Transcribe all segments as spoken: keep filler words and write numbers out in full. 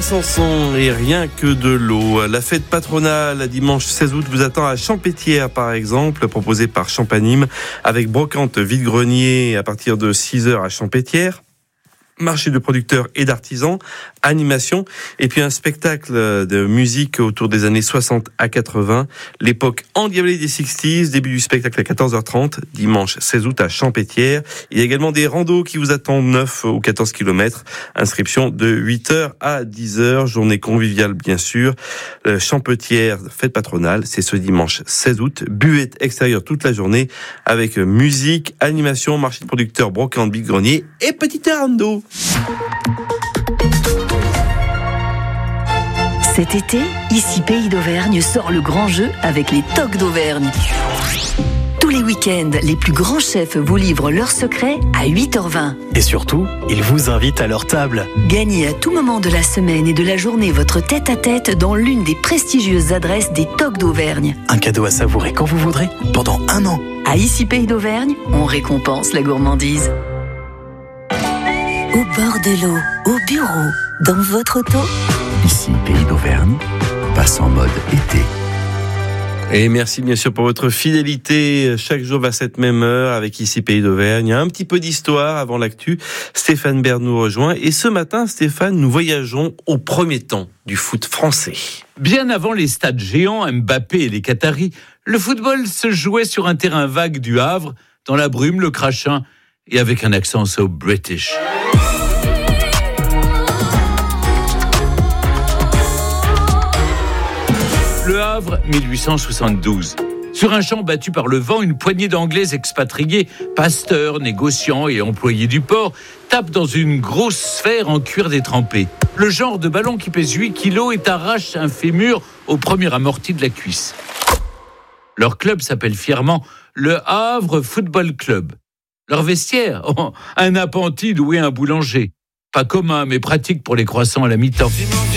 Sanson et rien que de l'eau. La fête patronale dimanche seize août vous attend à Champétière par exemple, proposée par Champanime avec brocante vide-grenier à partir de six heures à Champétière. Marché de producteurs et d'artisans, animation, et puis un spectacle de musique autour des années soixante à quatre-vingts, l'époque endiablée des sixties, début du spectacle à quatorze heures trente, dimanche seize août à Champétière. Il y a également des randos qui vous attendent neuf ou quatorze kilomètres, inscription de huit heures à dix heures, journée conviviale bien sûr. Champétière, fête patronale, c'est ce dimanche seize août, buvette extérieure toute la journée, avec musique, animation, marché de producteurs, brocante, vide-grenier et petit rando. Cet été, ici Pays d'Auvergne sort le grand jeu avec les tocs d'Auvergne. Tous les week-ends, les plus grands chefs vous livrent leurs secrets à huit heures vingt. Et surtout, ils vous invitent à leur table. Gagnez à tout moment de la semaine et de la journée votre tête-à-tête dans l'une des prestigieuses adresses des tocs d'Auvergne. Un cadeau à savourer quand vous voudrez, pendant un an. À ici Pays d'Auvergne, on récompense la gourmandise. Au bord de l'eau, au bureau, dans votre auto. Ici, Pays d'Auvergne, passe en mode été. Et merci bien sûr pour votre fidélité chaque jour à cette même heure avec ici Pays d'Auvergne. Un petit peu d'histoire avant l'actu. Stéphane Bern nous rejoint. Et ce matin, Stéphane, nous voyageons au premier temps du foot français. Bien avant les stades géants, Mbappé et les Qataris, le football se jouait sur un terrain vague du Havre, dans la brume, le crachin et avec un accent so British. Le Havre, mille huit cent soixante-douze. Sur un champ battu par le vent, une poignée d'Anglais expatriés, pasteurs, négociants et employés du port, tapent dans une grosse sphère en cuir détrempé. Le genre de ballon qui pèse huit kilos et arrache un fémur au premier amorti de la cuisse. Leur club s'appelle fièrement le Havre Football Club. Leur vestiaire, oh, un appentis doué un boulanger. Pas commun, mais pratique pour les croissants à la mi-temps.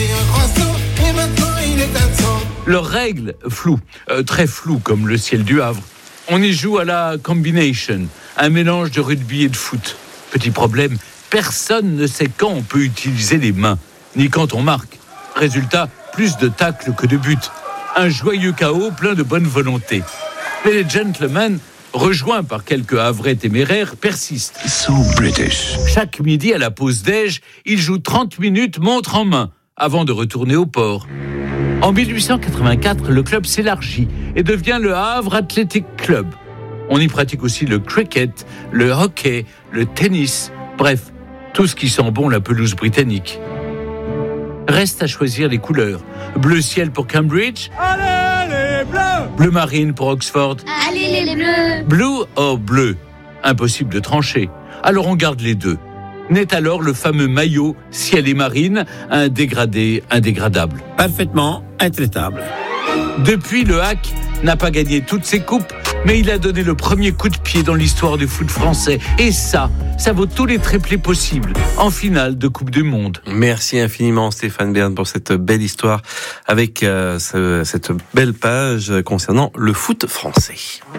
Leurs règles, floues, euh, très floues comme le ciel du Havre. On y joue à la combination, un mélange de rugby et de foot. Petit problème, personne ne sait quand on peut utiliser les mains, ni quand on marque. Résultat, plus de tacles que de buts. Un joyeux chaos plein de bonne volonté. Mais les gentlemen, rejoints par quelques Havrais téméraires, persistent. So British. Chaque midi à la pause déj, ils jouent trente minutes montre en main, avant de retourner au port. En mille huit cent quatre-vingt-quatre, le club s'élargit et devient le Havre Athletic Club. On y pratique aussi le cricket, le hockey, le tennis, bref, tout ce qui sent bon la pelouse britannique. Reste à choisir les couleurs. Bleu ciel pour Cambridge. Allez les bleus! Bleu marine pour Oxford. Allez les bleus! Blue or bleu? Impossible de trancher. Alors on garde les deux. Naît alors le fameux maillot ciel et marine, un dégradé indégradable. Parfaitement intraitable. Depuis, le H A C n'a pas gagné toutes ses coupes, mais il a donné le premier coup de pied dans l'histoire du foot français. Et ça, ça vaut tous les triplés possibles en finale de Coupe du Monde. Merci infiniment Stéphane Bern pour cette belle histoire avec euh, ce, cette belle page concernant le foot français.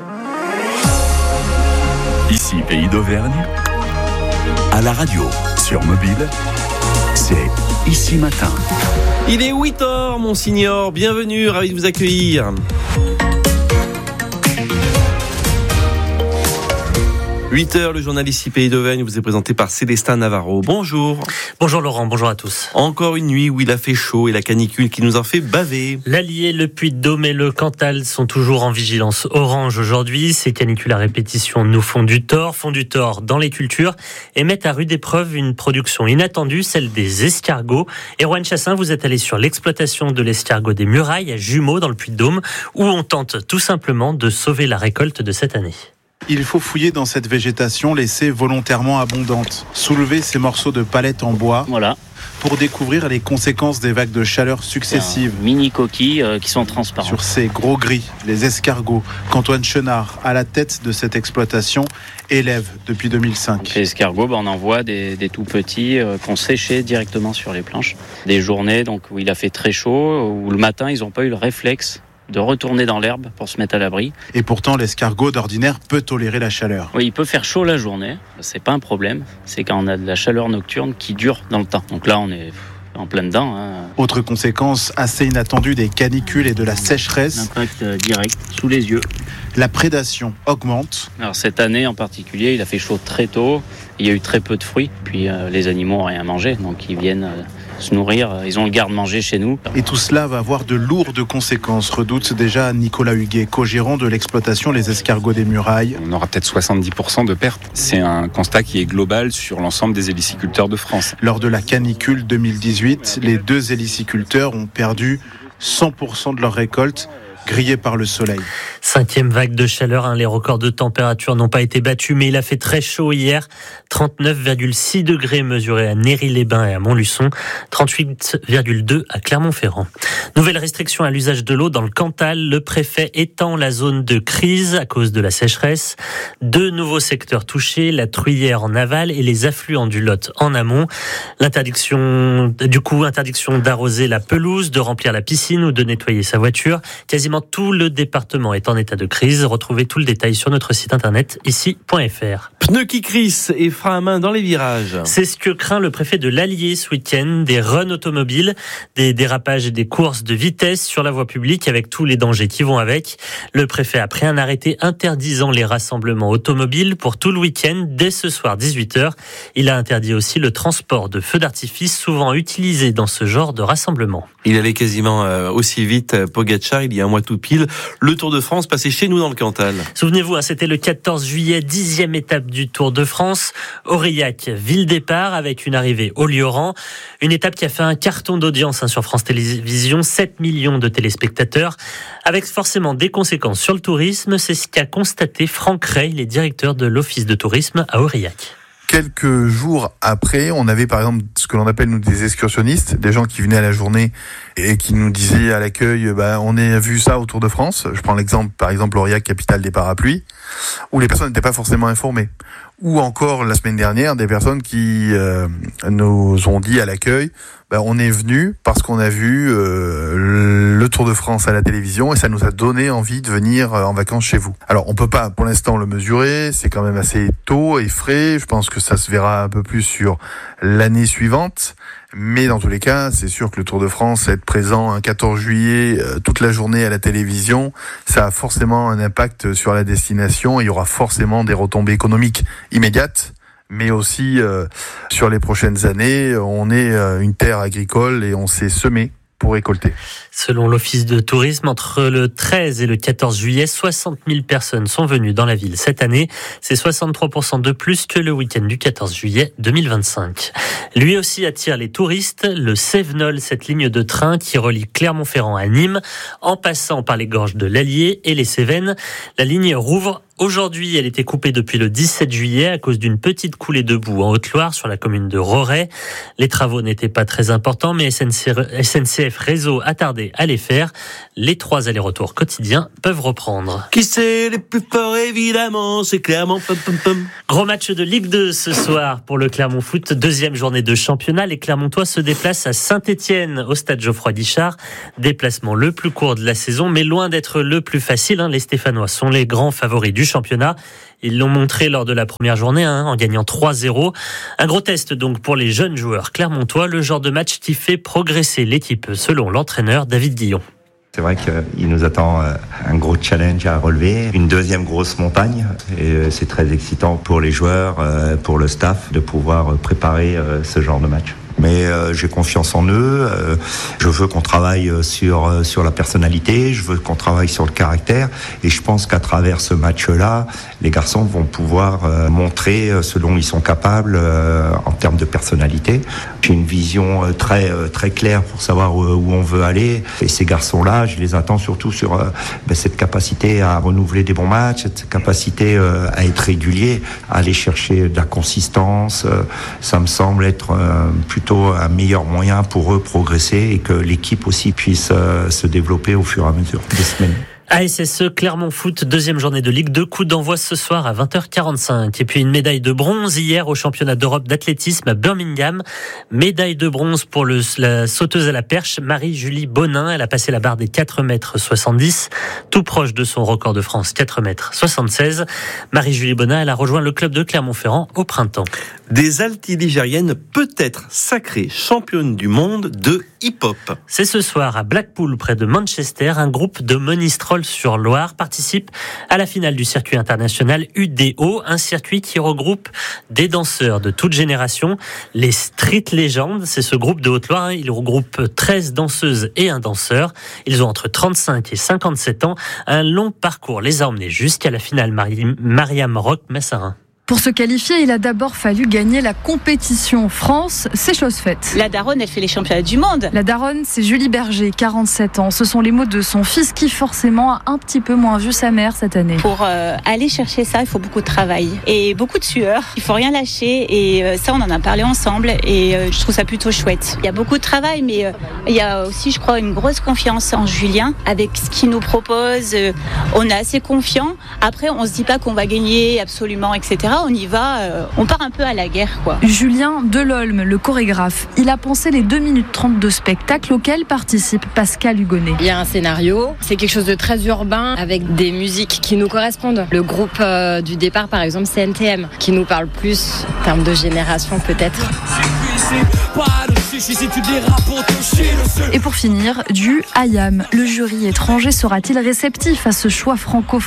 Ici, Pays d'Auvergne, à la radio, sur mobile, c'est Ici Matin. Il est huit heures, Monsignor. Bienvenue, ravi de vous accueillir. huit heures, le journal Ici Pays d'Auvergne vous est présenté par Célestin Navarro. Bonjour. Bonjour Laurent, bonjour à tous. Encore une nuit où il a fait chaud et la canicule qui nous en fait baver. L'Allier, le Puy-de-Dôme et le Cantal sont toujours en vigilance orange aujourd'hui. Ces canicules à répétition nous font du tort, font du tort dans les cultures et mettent à rude épreuve une production inattendue, celle des escargots. Erwan Chassin, vous êtes allé sur l'exploitation de l'escargot des Murailles à Jumeaux dans le Puy-de-Dôme où on tente tout simplement de sauver la récolte de cette année. Il faut fouiller dans cette végétation laissée volontairement abondante, soulever ces morceaux de palette en bois voilà. pour découvrir les conséquences des vagues de chaleur successives. Mini coquilles euh, qui sont transparentes. Sur ces gros gris, les escargots qu'Antoine Chenard, à la tête de cette exploitation, élève depuis deux mille cinq. Donc les escargots, ben, on envoie des, des tout petits euh, qu'on séchait directement sur les planches. Des journées donc, où il a fait très chaud, où le matin ils n'ont pas eu le réflexe de retourner dans l'herbe pour se mettre à l'abri. Et pourtant, l'escargot d'ordinaire peut tolérer la chaleur. Oui, il peut faire chaud la journée, c'est pas un problème. C'est quand on a de la chaleur nocturne qui dure dans le temps. Donc là, on est en plein dedans. Hein. Autre conséquence assez inattendue des canicules et de la sécheresse. L'impact direct, sous les yeux. La prédation augmente. Alors cette année en particulier, il a fait chaud très tôt. Il y a eu très peu de fruits. Puis euh, les animaux n'ont rien mangé, donc ils viennent euh, se nourrir. Ils ont le garde-manger chez nous. Et tout cela va avoir de lourdes conséquences, redoute déjà Nicolas Huguet, co-gérant de l'exploitation Les Escargots des Murailles. On aura peut-être soixante-dix pour cent de pertes. C'est un constat qui est global sur l'ensemble des héliciculteurs de France. Lors de la canicule deux mille dix-huit, les deux héliciculteurs ont perdu cent pour cent de leur récolte, grillée par le soleil. Cinquième vague de chaleur, hein, les records de température n'ont pas été battus, mais il a fait très chaud hier. trente-neuf virgule six degrés mesurés à Néry-les-Bains et à Montluçon, trente-huit virgule deux à Clermont-Ferrand. Nouvelle restriction à l'usage de l'eau dans le Cantal. Le préfet étend la zone de crise à cause de la sécheresse. Deux nouveaux secteurs touchés, la Truyère en aval et les affluents du Lot en amont. L'interdiction, du coup, interdiction d'arroser la pelouse, de remplir la piscine ou de nettoyer sa voiture. Quasiment tout le département est en état de crise. Retrouvez tout le détail sur notre site internet ici point f r. Pneus qui crissent et frein à main dans les virages. C'est ce que craint le préfet de l'Allier ce week-end. Des runs automobiles, des dérapages et des courses de vitesse sur la voie publique avec tous les dangers qui vont avec. Le préfet a pris un arrêté interdisant les rassemblements automobiles pour tout le week-end dès ce soir dix-huit heures. Il a interdit aussi le transport de feux d'artifice souvent utilisés dans ce genre de rassemblement. Il allait quasiment aussi vite, Pogacar, il y a un mois tout pile. Le Tour de France passé chez nous dans le Cantal. Souvenez-vous, hein, c'était le quatorze juillet, dixième étape du Tour de France. Aurillac, ville départ, avec une arrivée au Lioran. Une étape qui a fait un carton d'audience hein, sur France Télévisions, sept millions de téléspectateurs, avec forcément des conséquences sur le tourisme. C'est ce qu'a constaté Franck Rey, le directeur de l'Office de tourisme à Aurillac. Quelques jours après, on avait par exemple ce que l'on appelle nous des excursionnistes, des gens qui venaient à la journée et qui nous disaient à l'accueil, bah, on a vu ça au Tour de France. Je prends l'exemple, par exemple, Aurillac, capitale des parapluies, où les personnes n'étaient pas forcément informées. Ou encore, la semaine dernière, des personnes qui euh, nous ont dit à l'accueil, bah, on est venu parce qu'on a vu euh, le Tour de France à la télévision et ça nous a donné envie de venir en vacances chez vous. Alors, on peut pas pour l'instant le mesurer, c'est quand même assez tôt et frais. Je pense que ça se verra un peu plus sur l'année suivante. Mais dans tous les cas, c'est sûr que le Tour de France, être présent un quatorze juillet euh, toute la journée à la télévision, ça a forcément un impact sur la destination et il y aura forcément des retombées économiques immédiates. Mais aussi euh, sur les prochaines années, on est euh, une terre agricole et on s'est semé pour récolter. Selon l'Office de tourisme, entre le treize et le quatorze juillet, soixante mille personnes sont venues dans la ville cette année. C'est soixante-trois pour cent de plus que le week-end du quatorze juillet deux mille vingt-cinq. Lui aussi attire les touristes, le Cévenol, cette ligne de train qui relie Clermont-Ferrand à Nîmes, en passant par les gorges de l'Allier et les Cévennes. La ligne rouvre aujourd'hui. Elle était coupée depuis le dix-sept juillet à cause d'une petite coulée de boue en Haute-Loire sur la commune de Roret. Les travaux n'étaient pas très importants, mais S N C F Réseau a tardé à les faire. Les trois allers-retours quotidiens peuvent reprendre. Qui c'est les plus forts, évidemment, c'est Clermont. Pum, pum, pum. Gros match de Ligue deux ce soir pour le Clermont Foot. Deuxième journée de championnat. Les Clermontois se déplacent à Saint-Étienne au stade Geoffroy-Guichard. Déplacement le plus court de la saison, mais loin d'être le plus facile. Les Stéphanois sont les grands favoris du championnat. Ils l'ont montré lors de la première journée hein, en gagnant trois zéro. Un gros test donc pour les jeunes joueurs clermontois, le genre de match qui fait progresser l'équipe selon l'entraîneur David Guillon. C'est vrai qu'il nous attend un gros challenge à relever, une deuxième grosse montagne et c'est très excitant pour les joueurs, pour le staff de pouvoir préparer ce genre de match. Mais euh, j'ai confiance en eux, euh, je veux qu'on travaille sur, sur la personnalité, je veux qu'on travaille sur le caractère et je pense qu'à travers ce match-là, les garçons vont pouvoir euh, montrer ce dont ils sont capables euh, en termes de personnalité. J'ai une vision euh, très, euh, très claire pour savoir où, où on veut aller et ces garçons-là, je les attends surtout sur euh, ben, cette capacité à renouveler des bons matchs, cette capacité euh, à être régulier, à aller chercher de la consistance. Euh, ça me semble être euh, plutôt un meilleur moyen pour eux progresser et que l'équipe aussi puisse euh, se développer au fur et à mesure des semaines. A S S E Clermont Foot, deuxième journée de Ligue deux, coup d'envoi ce soir à vingt heures quarante-cinq. Et puis une médaille de bronze hier au championnat d'Europe d'athlétisme à Birmingham. Médaille de bronze pour le, la sauteuse à la perche Marie-Julie Bonin. Elle a passé la barre des quatre mètres soixante-dix, tout proche de son record de France, quatre mètres soixante-seize. Marie-Julie Bonin, elle a rejoint le club de Clermont-Ferrand au printemps. Des altiligériennes peut-être sacrées championnes du monde de hip-hop. C'est ce soir à Blackpool, près de Manchester, un groupe de Monistrol-sur-Loire participe à la finale du circuit international U D O, un circuit qui regroupe des danseurs de toute génération. Les Street Legends, c'est ce groupe de Haute-Loire, il regroupe treize danseuses et un danseur. Ils ont entre trente-cinq et cinquante-sept ans. Un long parcours les a emmenés jusqu'à la finale. Mari- Mariam Roch-Massarin. Pour se qualifier, il a d'abord fallu gagner la compétition. France, c'est chose faite. La daronne, elle fait les championnats du monde. La daronne, c'est Julie Berger, quarante-sept ans. Ce sont les mots de son fils qui, forcément, a un petit peu moins vu sa mère cette année. Pour euh, aller chercher ça, il faut beaucoup de travail et beaucoup de sueur. Il faut rien lâcher et euh, ça, on en a parlé ensemble et euh, je trouve ça plutôt chouette. Il y a beaucoup de travail, mais euh, il y a aussi, je crois, une grosse confiance en Julien avec ce qu'il nous propose. Euh, on est assez confiant. Après, on se dit pas qu'on va gagner absolument, et cetera. On y va, euh, on part un peu à la guerre, quoi. Julien Delolme, le chorégraphe, il a pensé les deux minutes trente de spectacle auquel participe Pascal Hugonnet. Il y a un scénario, c'est quelque chose de très urbain avec des musiques qui nous correspondent. Le groupe euh, du départ, par exemple, c'est N T M, qui nous parle plus en termes de génération, peut-être. Et pour finir, du I A M. Le jury étranger sera-t-il réceptif à ce choix franco-français ?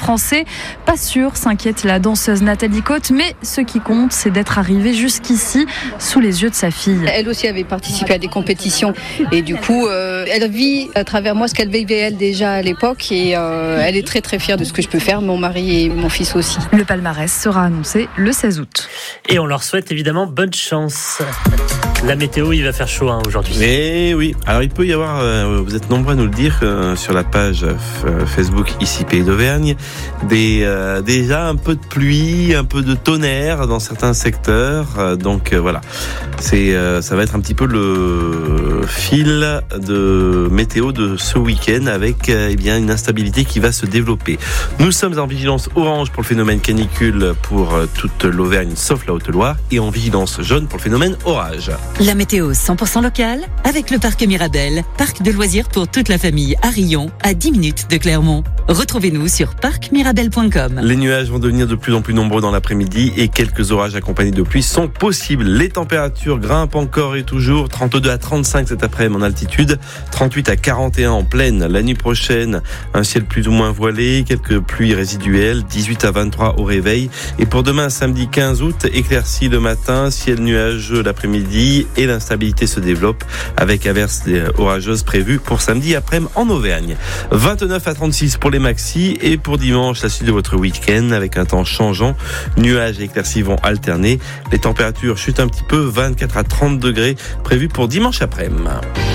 Pas sûr, s'inquiète la danseuse Nathalie Cotte, mais ce qui compte, c'est d'être arrivée jusqu'ici sous les yeux de sa fille. Elle aussi avait participé à des compétitions et du coup, euh, elle vit à travers moi ce qu'elle vivait elle déjà à l'époque et euh, elle est très très fière de ce que je peux faire, mon mari et mon fils aussi. Le palmarès sera annoncé le seize août. Et on leur souhaite évidemment bonne chance. La météo, il va faire chaud hein, aujourd'hui. Mais oui, alors il peut y avoir, euh, vous êtes nombreux à nous le dire euh, sur la page euh, Facebook ici Pays d'Auvergne, des, euh, déjà un peu de pluie, un peu de tonnerre dans certains secteurs. Euh, donc euh, voilà, c'est, euh, ça va être un petit peu le fil de météo de ce week-end avec euh, eh bien une instabilité qui va se développer. Nous sommes en vigilance orange pour le phénomène canicule pour euh, toute l'Auvergne sauf la Haute-Loire et en vigilance jaune pour le phénomène orage. La météo cent pour cent locale avec le parc Mirabel, parc de loisirs pour toute la famille à Rion, à dix minutes de Clermont. Retrouvez-nous sur parc mirabel point com. Les nuages vont devenir de plus en plus nombreux dans l'après-midi et quelques orages accompagnés de pluie sont possibles. Les températures grimpent encore et toujours, trente-deux à trente-cinq cet après-midi en altitude, trente-huit à quarante et un en plaine. La nuit prochaine, un ciel plus ou moins voilé, quelques pluies résiduelles, dix-huit à vingt-trois au réveil. Et pour demain, samedi quinze août, éclairci le matin, ciel nuageux l'après-midi et l'instabilité se développe avec averses orageuses prévues pour samedi après-midi en Auvergne. vingt-neuf à trente-six pour les maxis et pour dimanche, la suite de votre week-end avec un temps changeant. Nuages et éclaircies vont alterner. Les températures chutent un petit peu, vingt-quatre à trente degrés prévus pour dimanche après-midi.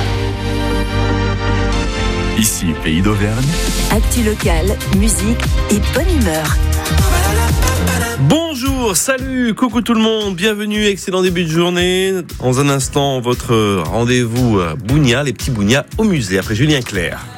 Ici, Pays d'Auvergne. Actu locale, musique et bonne humeur. Bonjour, salut, coucou tout le monde, bienvenue, excellent début de journée. Dans un instant, votre rendez-vous Bougnat, les petits Bougnats au musée, après Julien Clerc.